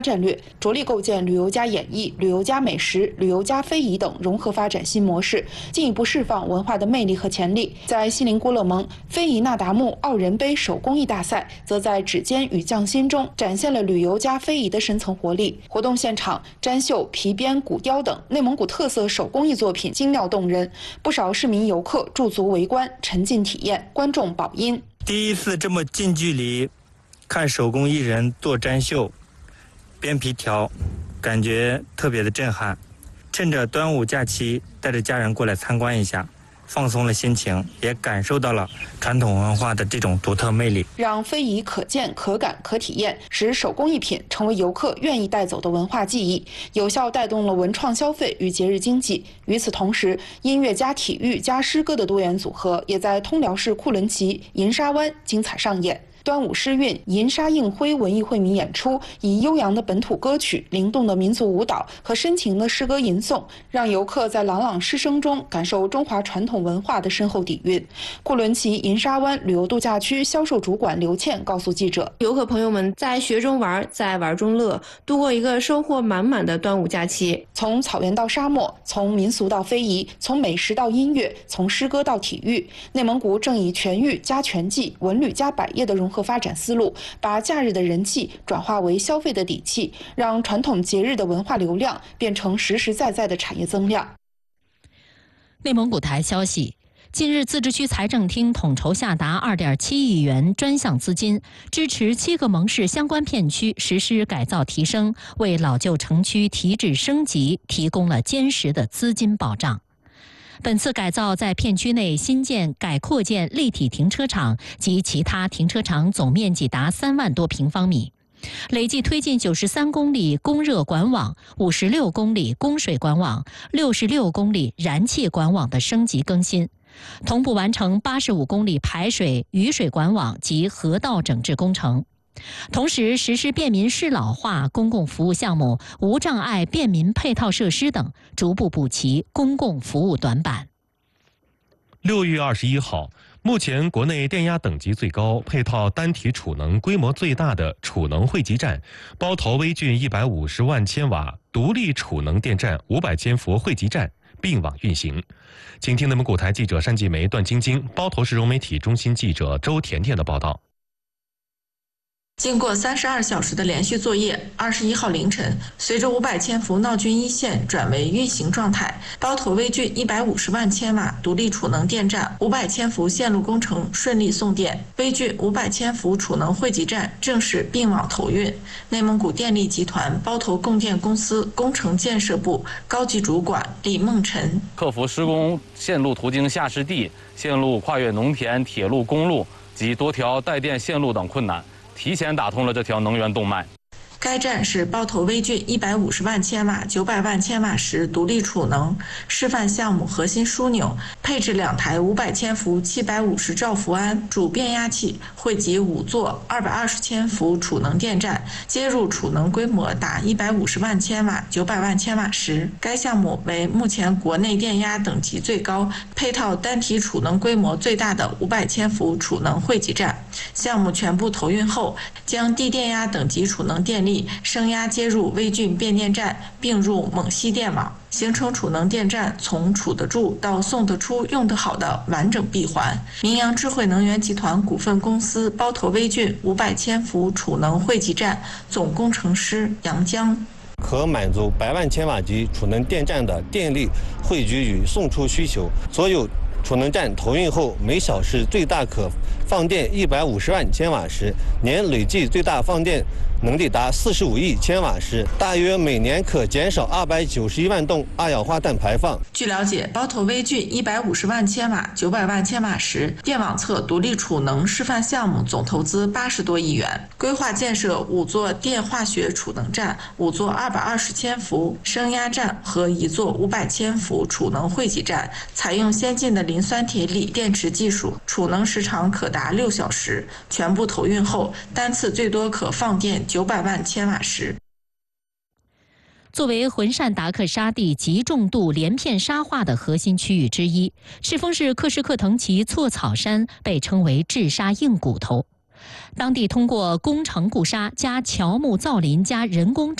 战略，着力构建旅游加演艺、旅游加美食、旅游加非遗等融合发展新模式，进一步释放文化的魅力和潜力。在锡林郭勒盟非遗那达慕奥人杯手工艺大赛，则在指尖与匠心中展现了旅游加非遗的深层活力。活动现场，毡绣、皮鞭、骨雕等内蒙古特色手工艺作品精妙动人，不少市民游客驻足围观，沉浸体验，观众饱音。 第一次这么近距离看手工艺人做毡绣、编皮条，感觉特别的震撼。趁着端午假期，带着家人过来参观一下，放松了心情，也感受到了传统文化的这种独特魅力， 让非遗可见、可感、可体验，使手工艺品成为游客愿意带走的文化记忆，有效带动了文创消费与节日经济。与此同时，音乐加体育加诗歌的多元组合，也在通辽市库伦旗银沙湾精彩上演。端午诗韵、银沙映辉文艺惠民演出，以悠扬的本土歌曲、灵动的民族舞蹈和深情的诗歌吟诵，让游客在朗朗诗声中感受中华传统文化的深厚底蕴。库伦旗银沙湾旅游度假区销售主管刘倩告诉记者：“ 游客朋友们在学中玩，在玩中乐，度过一个收获满满的端午假期。 从草原到沙漠，从民俗到非遗，从美食到音乐，从诗歌到体育，内蒙古正以全域加全季、文旅加百业的融合发展思路，把假日的人气转化为消费的底气，让传统节日的文化流量变成实实在在的产业增量。” 内蒙古台消息，近日自治区财政厅统筹下达2.7亿元专项资金，支持7个盟市相关片区实施改造提升，为老旧城区提质升级提供了坚实的资金保障。本次改造在片区内新建、改扩建立体停车场及其他停车场总面积达3万多平方米，累计推进93公里供热管网、56公里供水管网、66公里燃气管网的升级更新，同步完成85公里排水、雨水管网及河道整治工程。同时实施便民适老化公共服务项目、无障碍便民配套设施等，逐步补齐公共服务短板。 6月21号，目前国内电压等级最高、配套单体储能规模最大的储能汇集站——包头微郡150万千瓦独立储能电站500千伏汇集站并网运行。请听内蒙古台记者单继梅、段晶晶、包头市融媒体中心记者周甜甜的报道。 经过32小时的连续作业，21号凌晨，随着500千伏闹军一线转为运行状态，包头微郡150万千瓦独立储能电站500千伏线路工程顺利送电，微郡500千伏储能汇集站正式并网投运。内蒙古电力集团包头供电公司工程建设部高级主管李梦辰： 克服施工线路途经下湿地、线路跨越农田、铁路、公路及多条带电线路等困难，提前打通了这条能源动脉。 该站是包头微郡150万千瓦、900万千瓦时独立储能示范项目核心枢纽，配置2台500千伏750兆伏安主变压器，汇集5座220千伏储能电站，接入储能规模达150万千瓦、900万千瓦时。该项目为目前国内电压等级最高、配套单体储能规模最大的500千伏储能汇集站。项目全部投运后，将低电压等级储能电力升压接入微郡变电站，并入蒙西电网，形成储能电站从储得住到送得出、用得好的完整闭环。明阳智慧能源集团股份公司包头微郡500千伏储能汇集站总工程师杨江： 可满足100万千瓦级储能电站的电力汇聚与送出需求。所有储能站投运后，每小时最大可放电150万千瓦时，年累计最大放电能力达45亿千瓦时，大约每年可减少291万吨二氧化碳排放。 据了解，包头微郡150万千瓦、900万千瓦时电网侧独立储能示范项目总投资80多亿元，规划建设5座电化学储能站、5座220千伏升压站和1座500千伏储能汇集站，采用先进的磷酸铁锂电池技术，储能时长可达6小时。全部投运后，单次最多可放电900万千瓦时。 作为浑善达克沙地极重度连片沙化的核心区域之一，赤峰市克什克腾旗错草山被称为治沙硬骨头。 当地通过工程固沙加乔木造林加人工